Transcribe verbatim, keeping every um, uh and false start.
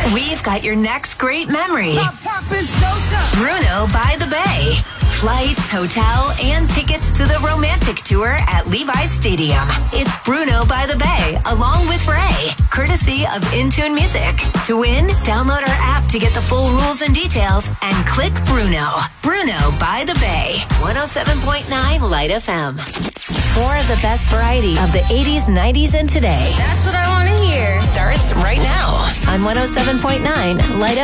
We've got your next great memory. Pop, pop, it's showtime. Bruno by the Bay. Flights, hotel, and tickets to the romantic tour at Levi's Stadium. It's Bruno by the Bay, along with Ray, courtesy of Intune Music. To win, download our app to get the full rules and details, and click Bruno. Bruno by the Bay. one oh seven point nine Light F M. More of the best variety of the eighties, nineties, and today. That's what I want to hear. Starts right now on one oh seven point nine Light F M.